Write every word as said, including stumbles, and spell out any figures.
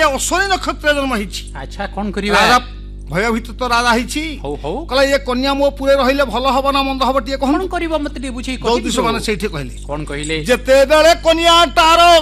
ଅଶ୍ୱିନୀ ନକ୍ଷତ୍ର ଜନ୍ମ ହେଇଛି। ଆଚ୍ଛା କଣ କରିବା? ରାଜା ଭୟଭୀତ ରାଜା ହେଇଛି। ହଉ ହଉ କହିଲା ଏ କନ୍ୟା ମୋ ପୁରେ ରହିଲେ ଭଲ ହବ ନା ମନ୍ଦ ହବ ଟିକେ କଣ କହନ୍ତୁ। କରିବ ମତେ ଟିକେ ବୁଝେଇ ଜ୍ୟୋତିଷ ମାନେ ସେଇଠି କହିଲେ କଣ କହିଲେ? ଯେତେବେଳେ କନ୍ୟାଟାର